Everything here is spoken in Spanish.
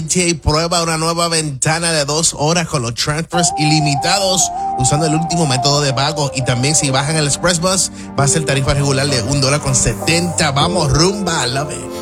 MTA prueba una nueva ventana de 2 horas con los transfers ilimitados usando el último método de pago. Y también si bajan el Express Bus va a ser tarifa regular de $1.70. Vamos rumba, I love it.